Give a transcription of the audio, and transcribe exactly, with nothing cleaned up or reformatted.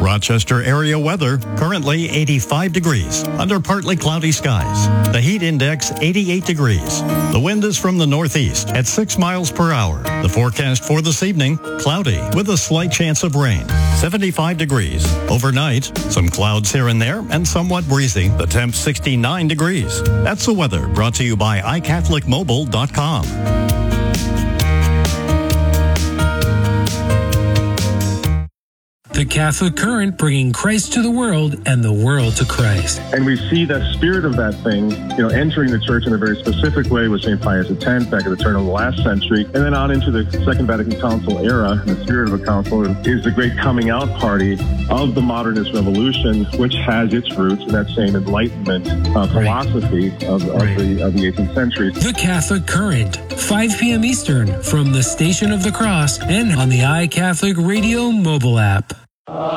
Rochester area weather, currently eighty-five degrees, under partly cloudy skies. The heat index, eighty-eight degrees. The wind is from the northeast at six miles per hour. The forecast for this evening, cloudy with a slight chance of rain. seventy-five degrees. Overnight, some clouds here and there and somewhat breezy. The temp sixty-nine degrees. That's the weather brought to you by i catholic mobile dot com. The Catholic Current, bringing Christ to the world and the world to Christ. And we see the spirit of that thing, you know, entering the church in a very specific way with Saint Pius X back at the turn of the last century, and then on into the Second Vatican Council era. And the spirit of a council is the great coming out party of the modernist revolution, which has its roots in that same Enlightenment uh, philosophy right. of, of, right. the, of the eighteenth century. The Catholic Current, five p.m. Eastern, from the Station of the Cross and on the iCatholic Radio mobile app.